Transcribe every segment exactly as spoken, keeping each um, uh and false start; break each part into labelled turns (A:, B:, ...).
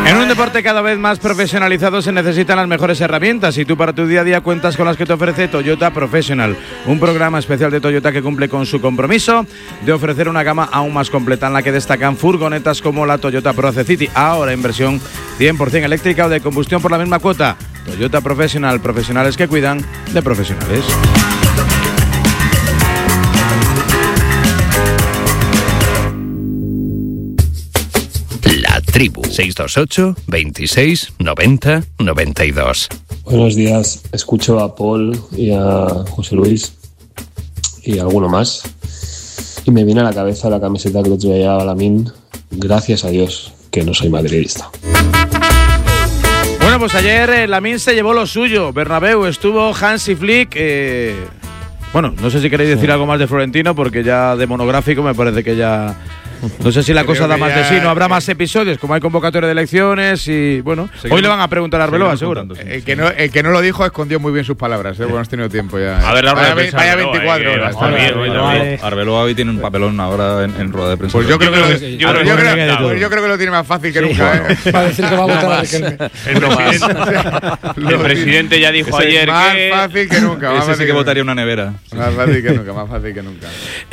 A: En un deporte cada vez más profesionalizado se necesitan las mejores herramientas y tú para tu día a día cuentas con las que te ofrece Toyota Professional, un programa especial de Toyota que cumple con su compromiso de ofrecer una gama aún más completa en la que destacan furgonetas como la Toyota Proce City, ahora en versión cien por ciento eléctrica o de combustión por la misma cuota. Toyota Professional, profesionales que cuidan de profesionales.
B: La Tribu, seis dos ocho, veintiséis, noventa, noventa y dos.
C: Buenos días, escucho a Paul y a José Luis y a alguno más y me viene a la cabeza la camiseta que el otro día llevaba Lamine. Gracias a Dios que no soy madridista.
A: Bueno, pues ayer eh, Lamine se llevó lo suyo. Bernabéu estuvo Hansi Flick. Eh, bueno, no sé si queréis decir sí. algo más de Florentino, porque ya de monográfico me parece que ya... No sé si la cosa da más ya... de sí, no habrá más episodios, como hay convocatoria de elecciones y bueno, seguimos, hoy le van a preguntar a Arbeloa, seguro.
D: El que, no, el que no lo dijo escondió muy bien sus palabras, ¿eh? Bueno, has tenido tiempo ya.
E: A ver, la
D: vaya,
E: prensa,
D: vaya
E: Arbeloa,
D: veinticuatro
E: eh,
D: horas.
E: Está bien, bien, Arbeloa, Arbeloa hoy tiene un papelón ahora en, en rueda de prensa.
D: Pues yo creo que lo, yo, yo, yo, creo, pues yo creo que lo tiene más fácil que sí, nunca.
F: Bueno. ¿eh? Para decir que va a votar a Riquelme.
E: El presidente, el presidente ya dijo
D: es
E: ayer
D: más
E: que...
D: Más fácil que nunca.
E: Ese sí que votaría una nevera.
D: Más fácil que nunca, más fácil que nunca.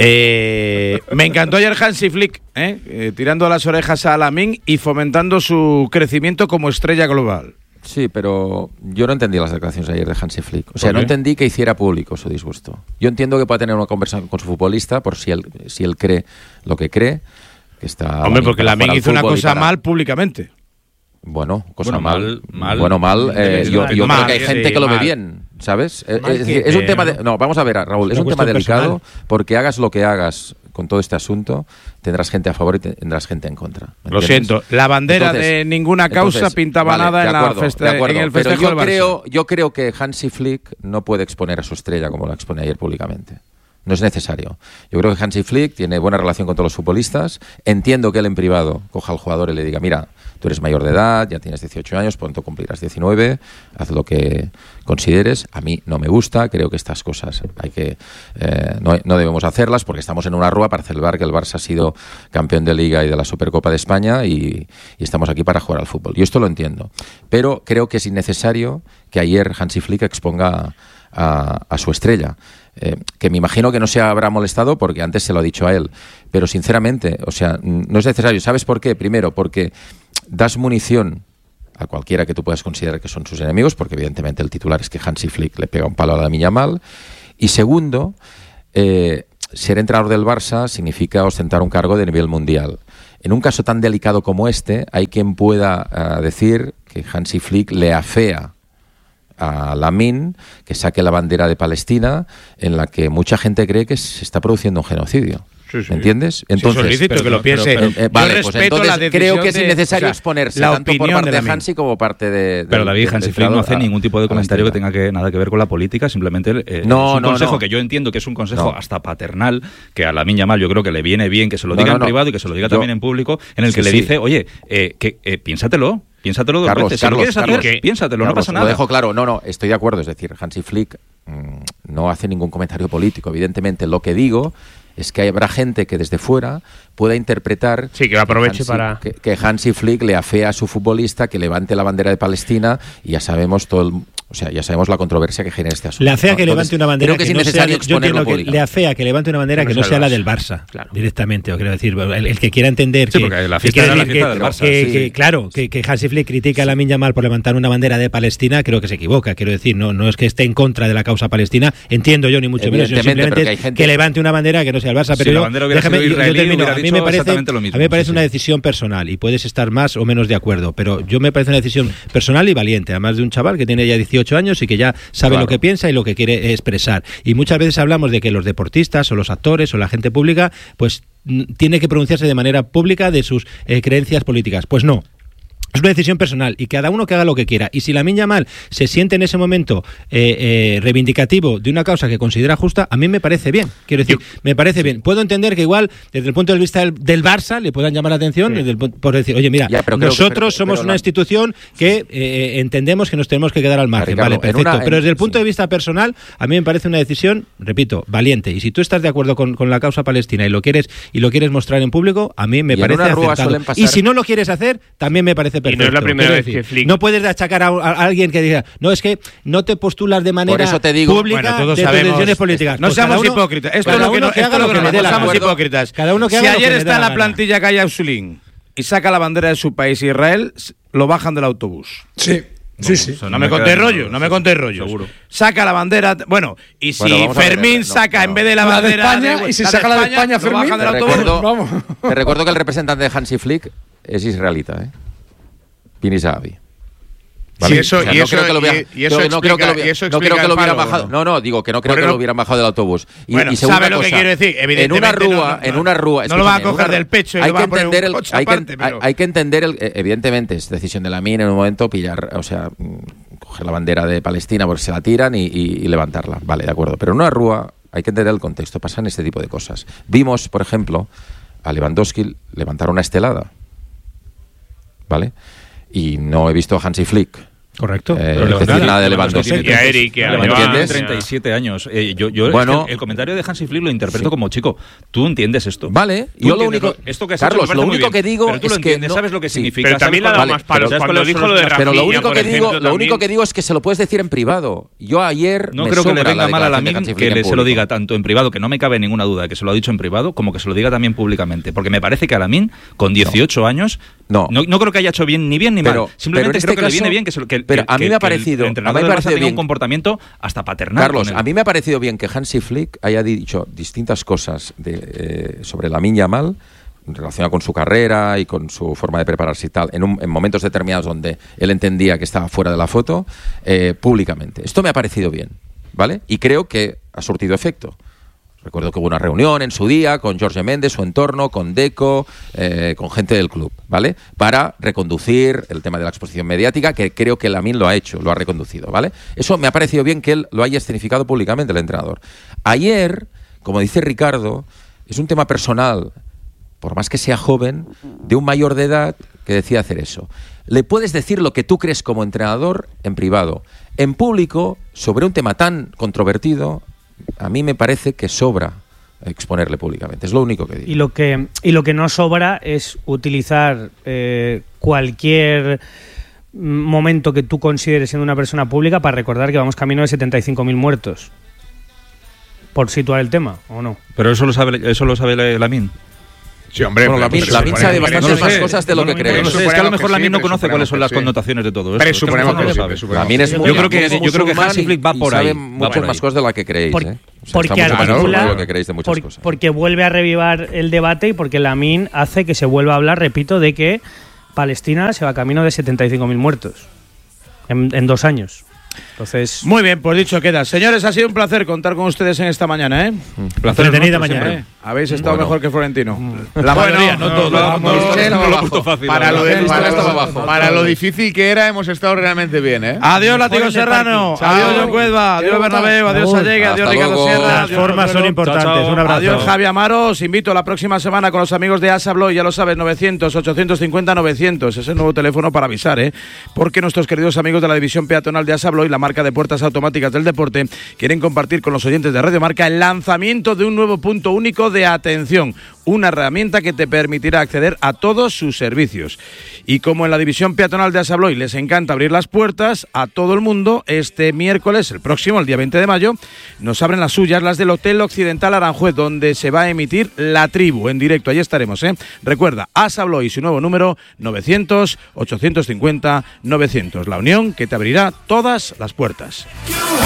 A: Eh, me encantó ayer Hansi Flick, ¿eh? Eh, tirando a las orejas a Lamine y fomentando su crecimiento como estrella global.
G: Sí, pero yo no entendí las declaraciones ayer de Hansi Flick. O sea, no entendí que hiciera público su disgusto. Yo entiendo que pueda tener una conversación con su futbolista por si él, si él cree lo que cree. Que está
A: Hombre, porque Lamine hizo una cosa para... mal públicamente.
G: Bueno, cosa
E: bueno,
G: mal,
E: mal.
G: Bueno, mal. Eh, yo yo
A: mal,
G: creo que hay gente
A: sí,
G: que lo
A: mal.
G: ve bien, ¿sabes?
A: Mal
G: es decir,
A: que,
G: es un tema
A: ¿no?
G: de... No, vamos a ver, Raúl, es, es un tema delicado personal. Porque hagas lo que hagas con todo este asunto, tendrás gente a favor y tendrás gente en contra.
A: Lo siento, la bandera entonces, de ninguna causa entonces, pintaba vale, nada en, acuerdo, la feste- en el festejo
G: pero yo
A: del
G: creo, yo creo que Hansi Flick no puede exponer a su estrella como la expone ayer públicamente. No es necesario. Yo creo que Hansi Flick tiene buena relación con todos los futbolistas. Entiendo que él en privado coja al jugador y le diga, mira, tú eres mayor de edad, ya tienes dieciocho años, pronto cumplirás diecinueve, haz lo que consideres. A mí no me gusta, creo que estas cosas hay que eh, no, no debemos hacerlas porque estamos en una rúa para celebrar que el Barça ha sido campeón de Liga y de la Supercopa de España y, y estamos aquí para jugar al fútbol. Yo esto lo entiendo, pero creo que es innecesario que ayer Hansi Flick exponga a, a su estrella. Eh, que me imagino que no se habrá molestado porque antes se lo ha dicho a él, pero sinceramente, o sea, no es necesario. ¿Sabes por qué? Primero, porque das munición a cualquiera que tú puedas considerar que son sus enemigos, porque evidentemente el titular es que Hansi Flick le pega un palo a la Lamine Yamal. Y segundo, eh, ser entrenador del Barça significa ostentar un cargo de nivel mundial. En un caso tan delicado como este, hay quien pueda uh, decir que Hansi Flick le afea a Lamine que saque la bandera de Palestina, en la que mucha gente cree que se está produciendo un genocidio. Sí, sí. ¿Entiendes? Entonces,
A: sí, es lícito que lo piense.
G: Pero, pero, eh, vale, pues entonces creo que es innecesario de, exponerse o sea, tanto por parte de, de Hansi como parte de... de
E: pero David, Hansi Flick no hace a, ningún tipo de comentario que tenga que nada que ver con la política, simplemente eh,
G: no,
E: es un
G: no,
E: consejo
G: no.
E: que yo entiendo que es un consejo
G: no.
E: hasta paternal, que a Lamine Yamal yo creo que le viene bien que se lo
G: no,
E: diga
G: no,
E: en
G: no.
E: privado y que se lo diga
G: yo,
E: también en público, en el
G: sí,
E: que le
G: sí.
E: dice, oye, eh, que eh, piénsatelo. Piénsatelo dos
G: Carlos,
E: veces.
G: Carlos,
E: Si lo quieres
G: Carlos,
E: hacer,
G: que,
E: piénsatelo,
G: Carlos,
E: no pasa nada.
G: Lo dejo claro, no, no, estoy de acuerdo. Es decir, Hansi Flick mmm, no hace ningún comentario político. Evidentemente, lo que digo es que habrá gente que desde fuera pueda interpretar
F: sí, que aproveche
G: Hansi,
F: para
G: que, que Hansi Flick le afea a su futbolista, que levante la bandera de Palestina y ya sabemos todo el, o sea, ya sabemos la controversia que genera este asunto.
H: Le afea
G: ¿no?
H: que
G: Entonces,
H: levante una bandera
G: creo que,
H: que,
G: es
H: no sea, yo entiendo que le afea que levante una bandera que no, que no sea la del Barça, claro. directamente, o quiero decir, el, el que quiera entender
E: sí,
H: que,
E: porque la fiesta
H: que,
E: era la
H: que,
E: fiesta del Barça,
H: que,
E: sí.
H: que claro, que, que Hansi Flick critica a Lamine Yamal por levantar una bandera de Palestina, creo que se equivoca, quiero decir, no, no es que esté en contra de la causa palestina, entiendo yo ni mucho menos, sino simplemente que, gente... que levante una bandera que no sea el Barça, pero
E: si
H: yo,
E: la bandera hubiera
H: déjame,
E: sido israelí,
H: yo termino,
E: hubiera
H: a mí me parece,
E: lo mismo,
H: a mí me parece
E: sí,
H: una
E: sí.
H: decisión personal y puedes estar más o menos de acuerdo, pero yo me parece una decisión personal y valiente, además de un chaval que tiene ya dieciocho años y que ya sabe claro. lo que piensa y lo que quiere expresar. Y muchas veces hablamos de que los deportistas o los actores o la gente pública pues tiene que pronunciarse de manera pública de sus eh, creencias políticas. Pues no. Es una decisión personal y cada uno que haga lo que quiera. Y si Lamine Yamal se siente en ese momento eh, eh, reivindicativo de una causa que considera justa, a mí me parece bien. Quiero decir, Yo, me parece sí. bien. Puedo entender que igual, desde el punto de vista del, del Barça, le puedan llamar la atención sí. desde el, por decir, oye, mira, ya, nosotros que, somos pero, una institución que eh, entendemos que nos tenemos que quedar al margen. Ricardo, vale, perfecto. Una, en, pero desde el punto sí. de vista personal, a mí me parece una decisión, repito, valiente. Y si tú estás de acuerdo con, con la causa palestina y lo quieres y lo quieres mostrar en público, a mí me
G: y
H: parece acertado.
G: Pasar...
H: Y si no lo quieres hacer, también me parece perfecto.
I: Y no es la primera
H: Quiero
I: vez
H: decir,
I: que Flick...
H: No puedes achacar a, a alguien que diga, no, es que no te postulas de manera
G: Por eso te digo,
H: pública
A: bueno, todos
H: de tus
A: sabemos,
H: decisiones políticas.
A: No
H: Pues
A: seamos
H: cada uno-
A: hipócritas. Esto
H: cada
A: es lo que
H: uno
A: no,
H: que
A: esto
H: haga
A: es lo que
H: lo
A: no
H: que le dé la
A: seamos
H: gana.
A: hipócritas.
H: Cada uno que
A: si
H: haga lo que
A: ayer
H: le dé
A: está
H: la
A: en la
H: gana.
A: plantilla que hay Ausulín y saca la bandera de su país, Israel, lo bajan del autobús.
F: Sí, sí, sí.
A: No, no me conté rollo, no me conté rollo.
E: Seguro.
A: Saca la bandera, bueno, y si
G: Bueno, vamos a ver,
A: Fermín
G: no,
A: saca
G: no.
A: en vez de la
F: La de
A: bandera
F: España, y si saca la de España,
A: lo
F: Fermín,
A: bajan del
G: te
A: autobús.
G: recuerdo,
F: Vamos.
G: te recuerdo que el representante de Hansi Flick es israelita, ¿eh? Pini Zahavi.
D: Sí, eso-
G: O sea,
D: y
G: no
D: eso-
G: creo que lo hubiera-
D: y- y eso
G: creo- no creo que lo
D: explica-
G: hubiera-
D: y eso
G: no creo
D: explica
G: que lo
D: el
G: hubieran
D: paro,
G: bajado.
D: ¿o
G: No, no, digo que no creo
D: Bueno,
G: que lo hubieran bajado del autobús. Y,
A: Bueno,
G: y segunda
A: sabe lo que
G: cosa,
A: quiero decir.
G: En una
A: Evidentemente
G: rúa,
A: no- no-
G: en una rúa.
A: no lo va a
G: escúchame, en
A: coger
G: una-
A: del pecho y
G: hay
A: lo va
G: que
A: a poner
G: entender
A: un
G: el,
A: coche
G: hay, que,
A: aparte, pero-
G: hay, hay que entender el, evidentemente es decisión de Lamin en un momento pillar, o sea, mm, coger la bandera de Palestina porque se la tiran y, y- y levantarla. Vale, de acuerdo. Pero en una rúa hay que entender el contexto. Pasan este tipo de cosas. Vimos, por ejemplo, a Lewandowski levantar una estelada. ¿Vale? Y no he visto a Hansi Flick.
H: Correcto.
G: Eh,
H: Pero
G: decir
H: nada,
G: nada de
H: no,
G: Lewandowski.
I: Y a Eric, y a
G: ¿Me
I: Lewandowski.
G: entiendes?
E: treinta y siete años. Eh, yo, yo,
G: Bueno.
E: es que el comentario de Hansi Flick lo interpreto
G: Sí.
E: como chico. ¿Tú entiendes esto?
G: Vale,
E: Tú
G: yo lo
E: entiendes
G: único-
E: esto que has
G: Carlos,
E: hecho me
G: lo
E: parece muy
G: único
E: bien,
G: que digo
E: pero tú lo
G: es que
E: entiendes,
G: no-
E: sabes lo que
G: sí,
E: significa.
I: pero
E: sabes
I: también le ha
E: cuál-
I: dado
G: Vale,
I: más palos.
E: ¿sabes
I: Cuando
E: cuáles
I: dijo
E: son
I: lo
E: los
I: de
E: tra-
G: Pero lo
I: Rafinha,
G: único
I: por
G: que digo,
I: ejemplo,
G: lo único
I: también-
G: que digo es que se lo puedes decir en privado. Yo ayer
E: No
G: me
E: creo que le
G: sobra
E: venga
G: la
E: mal a
G: declaración de
E: Lamin
G: Hansi
E: que
G: Flick
E: le,
G: en
E: se lo
G: público.
E: diga tanto en privado, que no me cabe ninguna duda de que se lo ha dicho en privado, como que se lo diga también públicamente. Porque me parece que a Lamin, con dieciocho años,
G: No.
E: no, no creo que haya hecho bien ni bien ni
G: Pero-
E: mal. Simplemente
G: pero en
E: creo
G: este
E: que le viene
G: caso-
E: bien que, se lo- que,
G: pero
E: que-
G: a mí
E: que-
G: me ha
E: que el
G: parecido-
E: entrenador
G: a mí me ha
E: del Barça
G: parecido
E: tenga un
G: bien.
E: comportamiento hasta paternal.
G: Carlos,
E: con él.
G: a mí me ha parecido bien que Hansi Flick haya dicho distintas cosas de, eh, sobre Lamine Yamal relacionado con su carrera y con su forma de prepararse y tal, en, un- en momentos determinados donde él entendía que estaba fuera de la foto, eh, públicamente. Esto me ha parecido bien, ¿vale? Y creo que ha surtido efecto. Recuerdo que hubo una reunión en su día con Jorge Méndez, su entorno, con Deco, eh, con gente del club, ¿vale? Para reconducir el tema de la exposición mediática, que creo que Lamine lo ha hecho, lo ha reconducido, ¿vale? Eso me ha parecido bien que él lo haya escenificado públicamente, el entrenador. Ayer, como dice Ricardo, es un tema personal, por más que sea joven, de un mayor de edad que decide hacer eso. Le puedes decir lo que tú crees como entrenador en privado. En público, sobre un tema tan controvertido, a mí me parece que sobra exponerle públicamente. Es lo único que digo.
J: Y lo que, y lo que no sobra es utilizar eh, cualquier momento que tú consideres siendo una persona pública para recordar que vamos camino de setenta y cinco mil muertos. Por situar el tema, ¿o no?
E: Pero eso lo sabe, eso lo sabe Lamin.
D: Sí, hombre.
G: Bueno,
D: pero-
G: Lamin-
D: pero
G: Lamin
D: supone-
G: sabe
D: pero
G: bastantes
D: eso
G: más
D: sí.
G: cosas de lo que
E: No,
G: crees.
E: no sé, es que a lo
D: Presuponemos
E: mejor
D: que
E: Lamin
D: sí,
E: no conoce cuáles son las
D: presuponemos que sí.
E: connotaciones de todo esto.
D: Presuponemos
E: Es que a lo
D: que sí,
E: mejor no lo sabe.
D: presuponemos.
G: Lamin es
J: Yo
G: muy
E: creo que-
G: muy
E: yo creo que
G: musulmán
E: Hansi Flick va
G: y
E: por
G: sabe
E: ahí, va
G: muchas
E: por
G: más
E: ahí.
G: cosas de las que creéis,
J: Por-
G: ¿eh? O sea,
J: porque
G: está mucho más
J: articula-
G: informado de lo que creéis de muchas
J: por-
G: cosas.
J: porque vuelve a revivar el debate y porque Lamin hace que se vuelva a hablar, repito, de que Palestina se va camino de setenta y cinco mil muertos en, en dos años. Entonces,
A: Muy bien, pues dicho queda. Señores, ha sido un placer contar con ustedes en esta mañana, ¿eh?
E: Placer
H: Entretenida
E: nuestro
H: mañana.
E: siempre.
A: ¿Eh? Habéis estado
G: Bueno.
A: mejor que Florentino. La mayoría, no,
D: no,
A: todos.
D: no,
A: no,
D: no,
A: todos.
D: no,
E: No lo he puesto fácil.
D: Para
E: la
D: lo,
E: verdad.
D: de- para,
G: estaba
D: lo-
G: abajo.
D: para lo difícil que era, hemos estado realmente bien, ¿eh?
A: Adiós,
J: Mejor
A: Látigo
J: en el
A: Serrano.
J: parking.
A: Adiós,
J: Chao.
A: John Cuedva. Adiós, Bernabéu. Adiós,
H: Raúl.
A: Allegui. Adiós,
G: Hasta
A: Ricardo
G: luego.
A: Sierra.
H: Las
A: Adiós,
H: formas son
A: Consuelo.
H: importantes.
E: Chao, chao.
H: Un abrazo.
A: Adiós, Javi Amaro. Os invito la próxima semana con los amigos de Asablo. Ya lo sabes, novecientos, ochocientos cincuenta, novecientos. Es el nuevo teléfono para avisar, ¿eh? Porque nuestros queridos amigos de la división peatonal de Asablo y la marca de puertas automáticas del deporte quieren compartir con los oyentes de Radio Marca el lanzamiento de un nuevo punto único de atención. Una herramienta que te permitirá acceder a todos sus servicios. Y como en la división peatonal de Asabloy les encanta abrir las puertas a todo el mundo, este miércoles, el próximo, el día veinte de mayo, nos abren las suyas, las del Hotel Occidental Aranjuez, donde se va a emitir La Tribu en directo. Allí estaremos, ¿eh? Recuerda, Asabloy y su nuevo número, novecientos, ochocientos cincuenta, novecientos. La unión que te abrirá todas las puertas.